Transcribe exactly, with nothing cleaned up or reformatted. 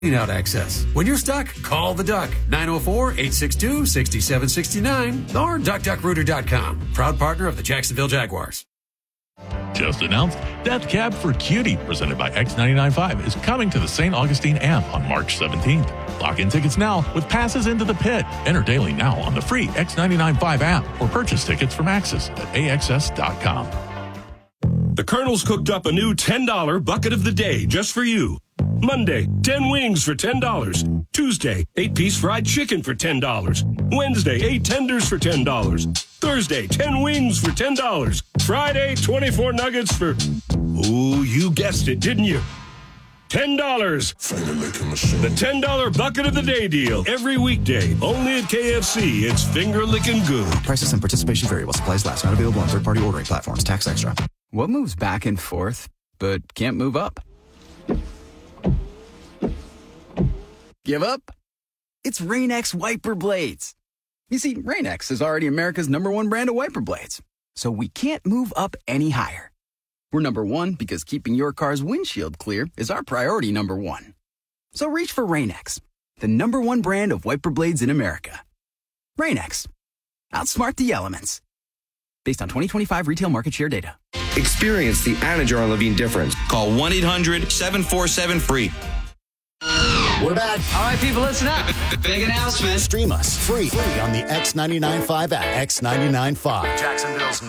out access. When you're stuck, call the Duck. nine oh four, eight six two, six seven six nine or duck duck rooter dot com. Proud partner of the Jacksonville Jaguars. Just announced, Death Cab for Cutie, presented by X ninety-nine point five, is coming to the Saint Augustine Amp on March seventeenth. Lock in tickets now with passes into the pit. Enter daily now on the free X ninety-nine point five app or purchase tickets from Axis at A X S dot com. The Colonel's cooked up a new ten dollar bucket of the day just for you. Monday, ten wings for ten dollars. Tuesday, eight piece fried chicken for ten dollars. Wednesday, eight tenders for ten dollars. Thursday, ten wings for ten dollars. Friday, twenty-four nuggets for... Ooh, you guessed it, didn't you? ten dollars. The ten dollar bucket of the day deal. Every weekday, only at K F C. It's finger-licking good. Prices and participation vary while supplies last. Not available on third-party ordering platforms. Tax extra. What moves back and forth, but can't move up? Give up? It's Rain-X wiper blades. You see, Rain-X is already America's number one brand of wiper blades, so we can't move up any higher. We're number one because keeping your car's windshield clear is our priority number one. So reach for Rain-X, the number one brand of wiper blades in America. Rain-X. Outsmart the elements. Based on twenty twenty-five retail market share data. Experience the Anna Jar and Levine difference. Call one eight hundred seven four seven free. We're back. All right, people, listen up. Big announcement. Stream us free, free on the X ninety-nine point five app. X ninety-nine point five. Jacksonville's